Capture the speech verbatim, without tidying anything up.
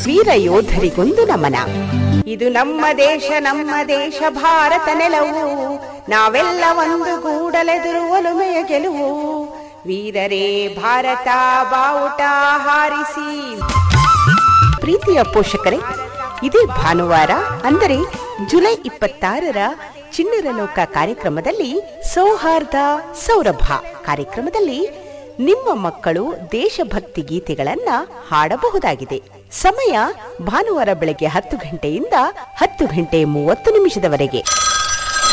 ವೀರ ಯೋಧರಿಗೊಂದು ನಮನ. ಇದು ನಮ್ಮ ದೇಶ, ನಮ್ಮ ದೇಶ ಭಾರತ ನೆಲವು, ನಾವೆಲ್ಲ ಒಂದು ಗೂಡಲೆದುರು ಒಲುಮೆಯ ಗೆಲುವು. ವೀರರೇ ಭಾರತ ಬಾವುಟ ಹಾರಿಸಿ. ಪ್ರೀತಿಯ ಪೋಷಕರೇ, ಇದೇ ಭಾನುವಾರ ಅಂದರೆ ಜುಲೈ ಇಪ್ಪತ್ತಾರರ ಚಿಣ್ಣರ ಲೋಕ ಕಾರ್ಯಕ್ರಮದಲ್ಲಿ ಸೌಹಾರ್ದ ಸೌರಭ ಕಾರ್ಯಕ್ರಮದಲ್ಲಿ ನಿಮ್ಮ ಮಕ್ಕಳು ದೇಶಭಕ್ತಿ ಗೀತೆಗಳನ್ನ ಹಾಡಬಹುದಾಗಿದೆ. ಸಮಯ ಭಾನುವಾರ ಬೆಳಗ್ಗೆ ಹತ್ತು ಗಂಟೆಯಿಂದ ಹತ್ತು ಗಂಟೆ ಮೂವತ್ತು ನಿಮಿಷದವರೆಗೆ.